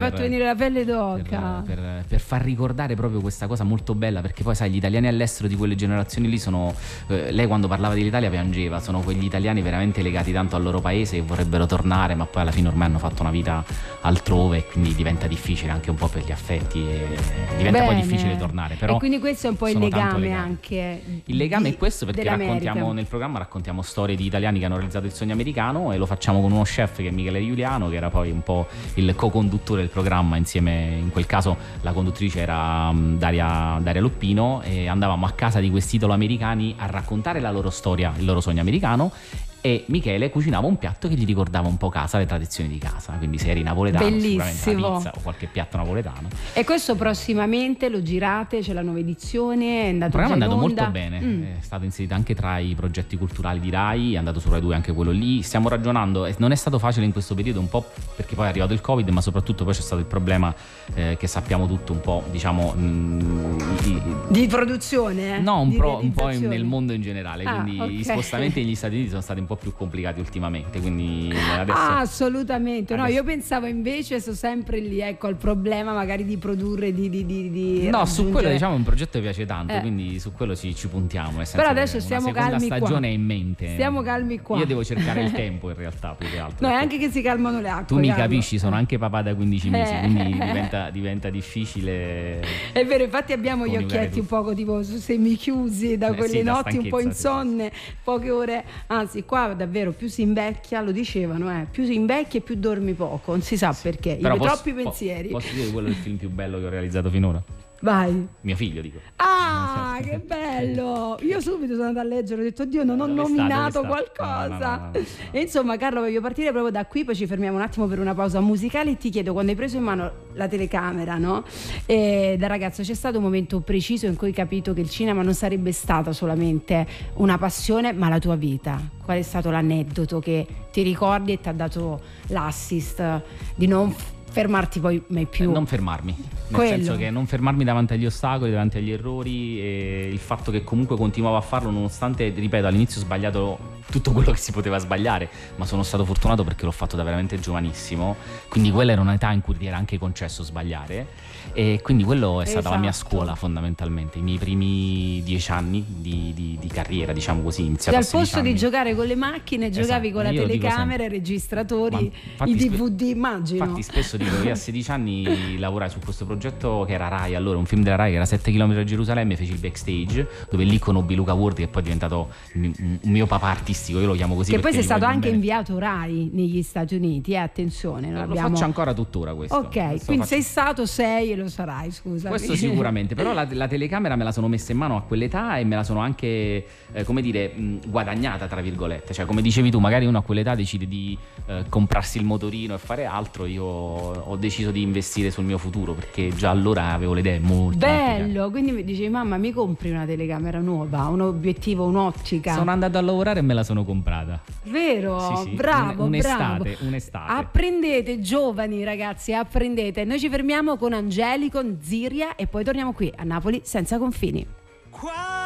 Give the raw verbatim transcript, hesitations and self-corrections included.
fatto venire la pelle d'oca. Per, per, per far ricordare proprio questa cosa molto bella, perché poi sai, gli italiani all'estero di quelle generazioni lì sono, eh, lei quando parlava dell'Italia piangeva, sono quegli italiani veramente legati tanto al loro paese che vorrebbero tornare, ma poi alla fine ormai hanno fatto una vita altrove e quindi diventa difficile anche un po' per gli affetti e diventa Bene. poi difficile tornare. Però e quindi questo è un po' il legame anche. Il legame di, è questo, perché raccontiamo nel programma raccontiamo storie di italiani che hanno realizzato il sogno americano, e lo facciamo con uno chef che è Michele Giuliano, che era poi un po' il co-conduttore del programma insieme, in quel caso la conduttrice era Daria, Daria Loppino, e andavamo a casa di questi italo-americani a raccontare la loro storia, il loro sogno americano, e Michele cucinava un piatto che gli ricordava un po' casa, le tradizioni di casa, quindi se eri napoletano sicuramente la pizza o qualche piatto napoletano. E questo prossimamente lo girate, c'è la nuova edizione, è andato il programma già è andato in onda. molto bene, mm. è stato inserito anche tra i progetti culturali di Rai, è andato su Rai due anche quello lì, stiamo ragionando, non è stato facile in questo periodo, un po' perché poi è arrivato il Covid, ma soprattutto poi c'è stato il problema eh, che sappiamo tutto un po', diciamo mh, di produzione? Eh? No, un, di pro, un po' nel mondo in generale, ah, quindi okay. gli spostamenti negli Stati Uniti sono stati un po' più complicati ultimamente, quindi adesso... Ah, assolutamente, no, adesso... io pensavo invece, sto sempre lì, ecco, al problema magari di produrre, di, di, di, di No, raggiungere... su quello diciamo è un progetto che piace tanto, eh. quindi su quello ci, ci puntiamo. Però adesso stiamo calmi qua. La stagione è in mente. Stiamo calmi qua. Io devo cercare il tempo in realtà, più che altro. No, è anche che si calmano le acque. Tu mi Carlo. capisci, sono anche papà da quindici mesi, eh. quindi diventa, diventa difficile. È vero, infatti abbiamo gli occhietti tutto. un poco tipo semichiusi da eh, quelle sì, notti da un po' insonne, sì. poche ore. Anzi, qua davvero più si invecchia, lo dicevano, eh, più si invecchia e più dormi poco, non si sa sì. perché. Però I posso, troppi pensieri. Posso dire quello è il film più bello che ho realizzato finora? Vai. Mio figlio, dico. Ah, che bello! Io subito sono andata a leggere, ho detto Dio, non ho dove nominato sta, qualcosa. No, no, no, no, no. E insomma, Carlo, voglio partire proprio da qui, poi ci fermiamo un attimo per una pausa musicale e ti chiedo, quando hai preso in mano la telecamera, no? E da ragazzo c'è stato un momento preciso in cui hai capito che il cinema non sarebbe stata solamente una passione, ma la tua vita. Qual è stato l'aneddoto che ti ricordi e ti ha dato l'assist di non fermarti poi mai più? Eh, non fermarmi, nel Quello. senso che non fermarmi davanti agli ostacoli, davanti agli errori, e il fatto che comunque continuavo a farlo nonostante, ripeto, all'inizio ho sbagliato tutto quello che si poteva sbagliare, ma sono stato fortunato perché l'ho fatto da veramente giovanissimo, quindi quella era un'età in cui ti era anche concesso sbagliare, e quindi quello è stata esatto. la mia scuola fondamentalmente, i miei primi dieci anni di, di, di carriera, diciamo così, iniziato Dal a sedici posto anni. di giocare con le macchine giocavi Esatto, con la io telecamera, i registratori, Ma i D V D, spe- immagino. Infatti spesso dico che a sedici anni lavorai su questo progetto che era Rai, allora un film della Rai che era sette chilometri da Gerusalemme, feci il backstage dove lì conobbi Luca Wurdi, che poi è diventato un mio papà artistico, io lo chiamo così. Che poi sei stato anche bene. inviato Rai negli Stati Uniti, eh, attenzione. Lo abbiamo... faccio ancora tuttora questo. Ok, questo quindi faccio... sei stato, sei e lo sarai, scusa. Questo sicuramente, però la, la telecamera me la sono messa in mano a quell'età e me la sono anche, eh, come dire, mh, guadagnata, tra virgolette. Cioè, come dicevi tu, magari uno a quell'età decide di eh, comprarsi il motorino e fare altro, io ho deciso di investire sul mio futuro, perché già allora avevo le idee molto bello, molto quindi mi dicevi mamma mi compri una telecamera nuova, un obiettivo, un'ottica. Sono andato a lavorare e me la sono comprata. Vero? Sì, sì. Bravo, Un, un'estate, bravo. un'estate. Apprendete, giovani ragazzi, apprendete. Noi ci fermiamo con Angelico, Ziria e poi torniamo qui a Napoli senza confini.